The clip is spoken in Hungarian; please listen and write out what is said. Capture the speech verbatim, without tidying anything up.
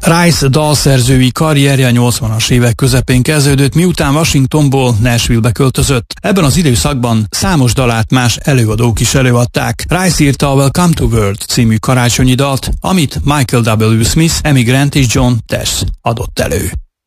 Rice dalszerzői karrierje a nyolcvanas évek közepén kezdődött, miután Washingtonból Nashville-be költözött. Ebben az időszakban számos dalát más előadók is előadták. Rice írta a Welcome to World című karácsonyi dalt, amit Michael W. Smith, Amy Grant és John Tesh adott elő.